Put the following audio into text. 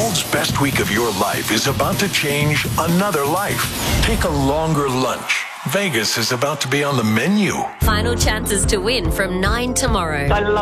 world's best week of your life is about to change another life. Take a longer lunch. Vegas is about to be on the menu. Final chances to win from 9 tomorrow.